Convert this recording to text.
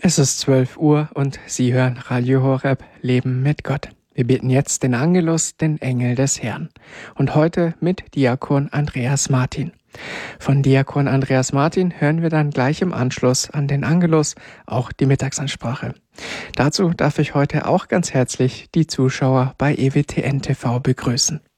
Es ist 12 Uhr und Sie hören Radio Horeb, Leben mit Gott. Wir beten jetzt den Angelus, den Engel des Herrn. Und heute mit Diakon Andreas Martin. Von Diakon Andreas Martin hören wir dann gleich im Anschluss an den Angelus auch die Mittagsansprache. Dazu darf ich heute auch ganz herzlich die Zuschauer bei EWTN TV begrüßen.